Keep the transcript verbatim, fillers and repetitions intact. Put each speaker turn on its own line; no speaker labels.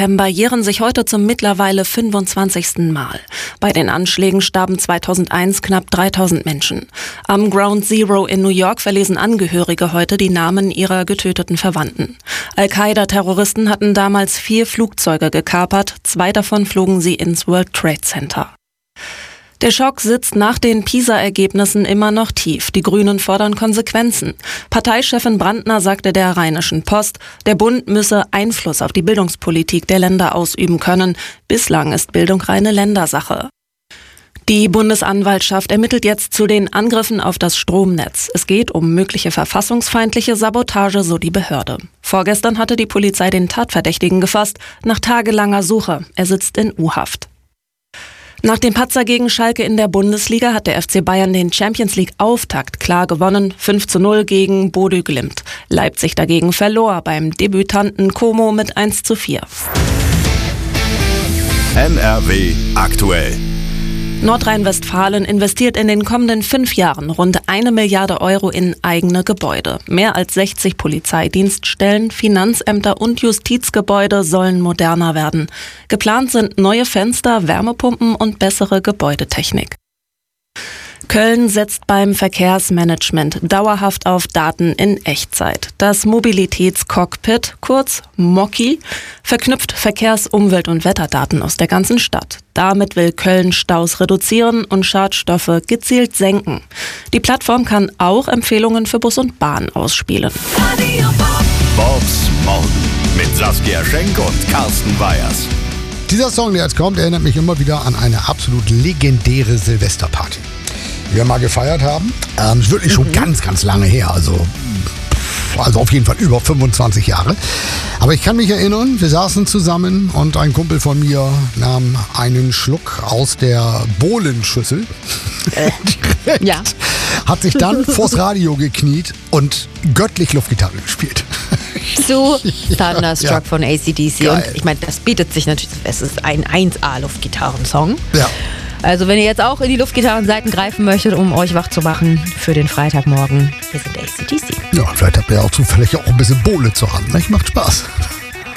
September jähren sich heute zum mittlerweile fünfundzwanzigsten Mal. Bei den Anschlägen starben zweitausendeins knapp dreitausend Menschen. Am Ground Zero in New York verlesen Angehörige heute die Namen ihrer getöteten Verwandten. Al-Qaida-Terroristen hatten damals vier Flugzeuge gekapert, zwei davon flogen sie ins World Trade Center. Der Schock sitzt nach den PISA-Ergebnissen immer noch tief. Die Grünen fordern Konsequenzen. Parteichefin Brandner sagte der Rheinischen Post, der Bund müsse Einfluss auf die Bildungspolitik der Länder ausüben können. Bislang ist Bildung reine Ländersache. Die Bundesanwaltschaft ermittelt jetzt zu den Angriffen auf das Stromnetz. Es geht um mögliche verfassungsfeindliche Sabotage, so die Behörde. Vorgestern hatte die Polizei den Tatverdächtigen gefasst, nach tagelanger Suche. Er sitzt in U-Haft. Nach dem Patzer gegen Schalke in der Bundesliga hat der F C Bayern den Champions-League-Auftakt klar gewonnen, fünf zu null gegen Bodø Glimt. Leipzig dagegen verlor beim Debütanten Como mit eins zu vier.
N R W aktuell.
Nordrhein-Westfalen investiert in den kommenden fünf Jahren rund eine Milliarde Euro in eigene Gebäude. Mehr als sechzig Polizeidienststellen, Finanzämter und Justizgebäude sollen moderner werden. Geplant sind neue Fenster, Wärmepumpen und bessere Gebäudetechnik. Köln setzt beim Verkehrsmanagement dauerhaft auf Daten in Echtzeit. Das Mobilitätscockpit, kurz MOCI, verknüpft Verkehrs-, Umwelt- und Wetterdaten aus der ganzen Stadt. Damit will Köln Staus reduzieren und Schadstoffe gezielt senken. Die Plattform kann auch Empfehlungen für Bus und Bahn ausspielen.
Bobs Morgen mit Saskia Schenk und Carsten Weyers.
Dieser Song, der jetzt kommt, erinnert mich immer wieder an eine absolut legendäre Silvesterparty, die wir mal gefeiert haben. Ähm, ist wirklich schon mhm. ganz, ganz lange her. Also, also auf jeden Fall über fünfundzwanzig Jahre. Aber ich kann mich erinnern, wir saßen zusammen und ein Kumpel von mir nahm einen Schluck aus der Bohlenschüssel.
Äh,
Direkt,
ja.
Hat sich dann vors Radio gekniet und göttlich Luftgitarre gespielt.
Zu Thunderstruck
ja.
von A C D C.
Geil.
Und ich meine, das bietet sich natürlich, es ist ein eins A Luftgitarrensong.
Ja.
Also wenn ihr jetzt auch in die Luftgitarrenseiten greifen möchtet, um euch wach zu machen für den Freitagmorgen, wir sind A C D C.
Ja, vielleicht habt ihr ja auch zufällig auch ein bisschen Bohle zur Hand. Ne? Macht Spaß.